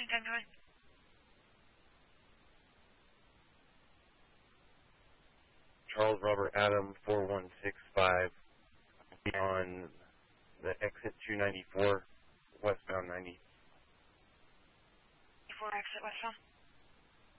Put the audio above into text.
Washington, going. Charles Robert Adam 4165 on the exit 294, westbound 90. 4 exit westbound.